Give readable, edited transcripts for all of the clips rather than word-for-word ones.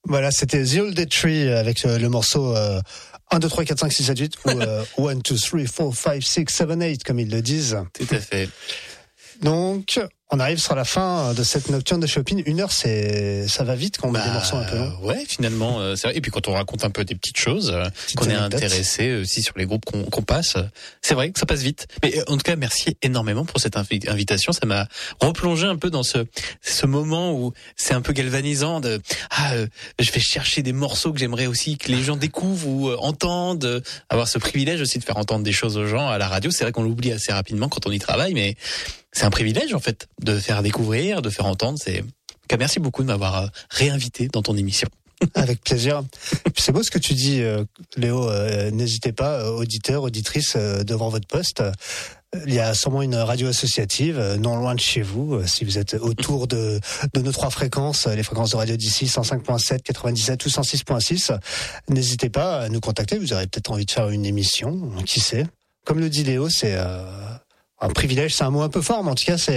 Voilà, c'était The Old Dead Tree avec le morceau 1, 2, 3, 4, 5, 6, 7, 8 ou 1, 2, 3, 4, 5, 6, 7, 8 comme ils le disent. Tout à fait. Donc, on arrive sur la fin de cette nocturne de Chopin. 1 heure, ça va vite quand on met des morceaux un peu longs. Ouais, finalement, c'est vrai. Et puis quand on raconte un peu des petites choses, qu'on est intéressé aussi sur les groupes qu'on passe, c'est vrai que ça passe vite. Mais en tout cas, merci énormément pour cette invitation. Ça m'a replongé un peu dans ce moment où c'est un peu galvanisant de je vais chercher des morceaux que j'aimerais aussi que les gens découvrent ou entendent, avoir ce privilège aussi de faire entendre des choses aux gens à la radio. C'est vrai qu'on l'oublie assez rapidement quand on y travaille, mais c'est un privilège en fait de faire découvrir, de faire entendre. Merci beaucoup de m'avoir réinvité dans ton émission. Avec plaisir. C'est beau ce que tu dis, Léo. N'hésitez pas, auditeurs, auditrices, devant votre poste. Il y a sûrement une radio associative, non loin de chez vous, si vous êtes autour de nos 3 fréquences, les fréquences de radio d'ici, 105.7, 97 ou 106.6. N'hésitez pas à nous contacter. Vous aurez peut-être envie de faire une émission, qui sait. Comme le dit Léo, c'est un privilège, c'est un mot un peu fort, mais en tout cas,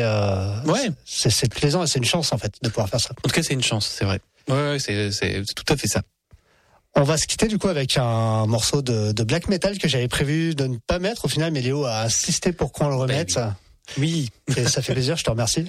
c'est plaisant et c'est une chance, en fait, de pouvoir faire ça. En tout cas, c'est une chance, c'est vrai. Ouais, c'est tout à fait ça. On va se quitter, du coup, avec un morceau de black metal que j'avais prévu de ne pas mettre au final, mais Léo a insisté pour qu'on le remette. Oui. Et ça fait plaisir, je te remercie.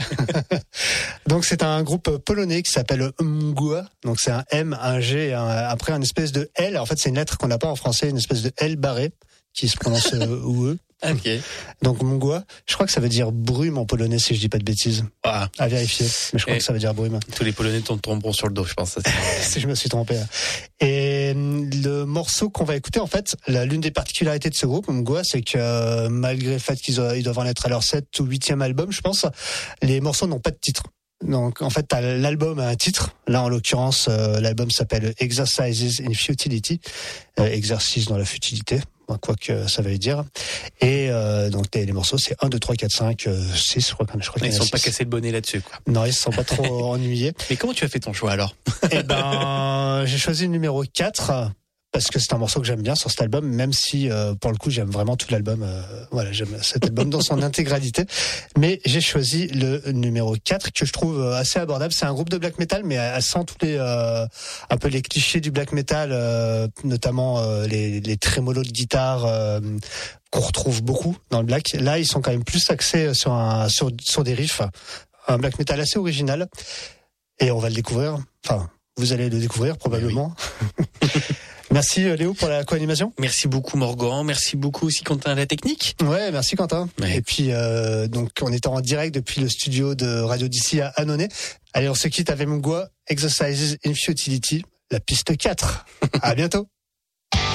Donc, c'est un groupe polonais qui s'appelle Mgła. Donc, c'est un M, un G, après un espèce de L. En fait, c'est une lettre qu'on n'a pas en français, une espèce de L barré, qui se prononce OUE. Ok. Donc Mgła, je crois que ça veut dire brume en polonais si je dis pas de bêtises. Ah. À vérifier, mais je crois que ça veut dire brume. Tous les Polonais tomberont sur le dos, je pense. Si je me suis trompé. Et le morceau qu'on va écouter, en fait, l'une des particularités de ce groupe, Mgła, c'est que malgré le fait qu'ils doivent en être à leur 7 ou 8e album, je pense, les morceaux n'ont pas de titre. Donc en fait, l'album a un titre. Là, en l'occurrence, l'album s'appelle Exercises in Futility, exercice dans la futilité. Quoi que ça veut dire. Et donc les morceaux, c'est 1, 2, 3, 4, 5, 6, je crois ils sont pas cassés le bonnet là-dessus, quoi. Non, ils se sont pas trop ennuyés. Mais comment tu as fait ton choix alors? Eh ben, j'ai choisi le numéro 4 parce que c'est un morceau que j'aime bien sur cet album, même si pour le coup j'aime vraiment tout l'album. Voilà, j'aime cet album dans son intégralité. Mais j'ai choisi le numéro 4 que je trouve assez abordable. C'est un groupe de black metal, mais elle sent tous les un peu les clichés du black metal, notamment les trémolos de guitare qu'on retrouve beaucoup dans le black. Là, ils sont quand même plus axés sur des riffs, un black metal assez original. Et on va le découvrir. Enfin, vous allez le découvrir probablement. Oui. Merci Léo pour la co-animation. Merci beaucoup Morgan, merci beaucoup aussi Quentin à la technique. Ouais, merci Quentin. Ouais. Et puis donc on est en direct depuis le studio de Radio d'ici à Annonay. Allez, on se quitte avec Mgła, Exercises in Futility, la piste 4. À bientôt.